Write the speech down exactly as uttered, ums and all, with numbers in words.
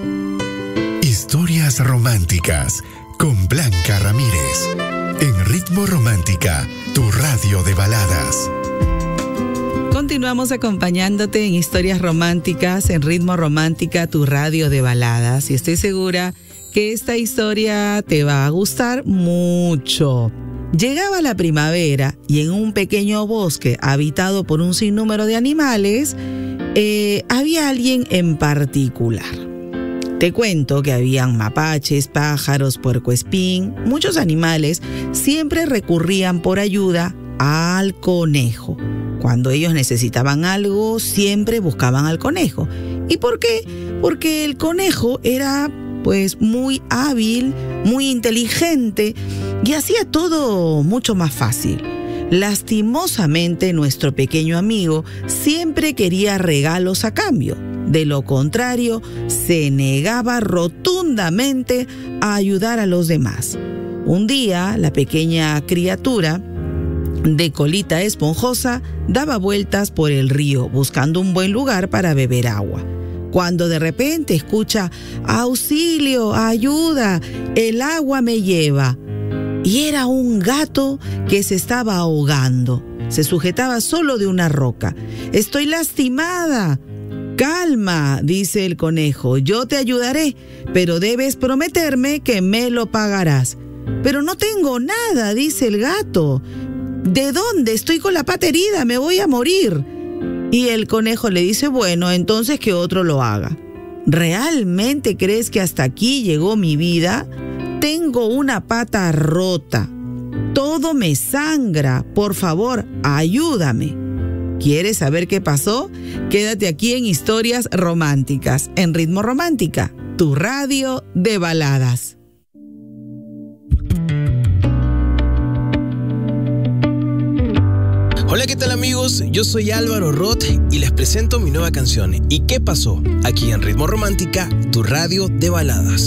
Historias románticas con Blanca Ramírez. En Ritmo Romántica, tu radio de baladas. Continuamos acompañándote en Historias Románticas, en Ritmo Romántica, tu radio de baladas. Y estoy segura que esta historia te va a gustar mucho. Llegaba la primavera y en un pequeño bosque habitado por un sinnúmero de animales, eh, había alguien en particular. Te cuento que habían mapaches, pájaros, puercoespín, muchos animales siempre recurrían por ayuda al conejo. Cuando ellos necesitaban algo, siempre buscaban al conejo. ¿Y por qué? Porque el conejo era pues muy hábil, muy inteligente y hacía todo mucho más fácil. Lastimosamente, nuestro pequeño amigo siempre quería regalos a cambio. De lo contrario, se negaba rotundamente a ayudar a los demás. Un día, la pequeña criatura de colita esponjosa daba vueltas por el río buscando un buen lugar para beber agua, cuando de repente escucha: ¡auxilio, ayuda! ¡El agua me lleva! Y era un gato que se estaba ahogando. Se sujetaba solo de una roca. ¡Estoy lastimada! «Calma», dice el conejo, «yo te ayudaré, pero debes prometerme que me lo pagarás». «Pero no tengo nada», dice el gato. «¿De dónde? Estoy con la pata herida, me voy a morir». Y el conejo le dice: «Bueno, entonces que otro lo haga». «¿Realmente crees que hasta aquí llegó mi vida? Tengo una pata rota. Todo me sangra. Por favor, ayúdame». ¿Quieres saber qué pasó? Quédate aquí en Historias Románticas, en Ritmo Romántica, tu radio de baladas. Hola, ¿qué tal amigos? Yo soy Álvaro Roth y les presento mi nueva canción ¿Y qué pasó? Aquí en Ritmo Romántica, tu radio de baladas.